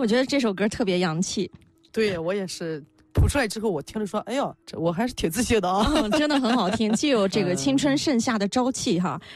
我觉得这首歌特别洋气。 对，我也是谱出来之后，我听着说，哎呦，这我还是挺自信的啊， 真的很好听，既有这个青春盛夏的朝气哈，